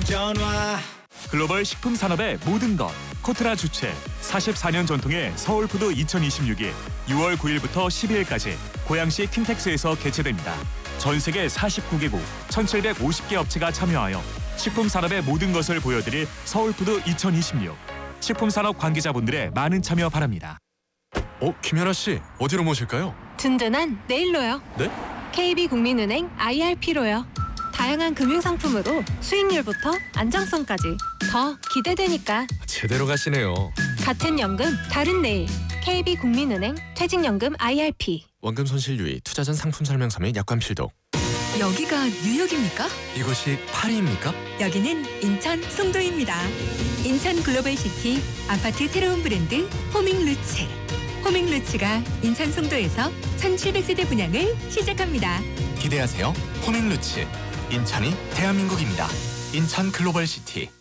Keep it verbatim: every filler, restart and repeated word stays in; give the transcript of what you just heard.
전화. 글로벌 식품 산업의 모든 것. 코트라 주최 사십사 년 전통의 서울푸드 이천이십육이 유월 구일부터 십이일까지 고양시 킨텍스에서 개최됩니다. 전 세계 사십구 개국 천칠백오십 개 업체가 참여하여 식품 산업의 모든 것을 보여드릴 서울푸드 이천이십육. 식품 산업 관계자분들의 많은 참여 바랍니다. 어, 김연아 씨, 어디로 모실까요? 든든한 내일로요. 네? 케이비국민은행 아이알피로요. 다양한 금융상품으로 수익률부터 안정성까지 더 기대되니까. 제대로 가시네요. 같은 연금 다른 내일. 케이비국민은행 퇴직연금 아이알피. 원금 손실 유의, 투자 전 상품 설명서 및 약관 필독. 여기가 뉴욕입니까? 이곳이 파리입니까? 여기는 인천 송도입니다. 인천 글로벌시티 아파트 새로운 브랜드 호밍루츠. 호밍루츠가 인천 송도에서 천칠백 세대 분양을 시작합니다. 기대하세요. 호밍루츠. 인천이 대한민국입니다. 인천 글로벌시티.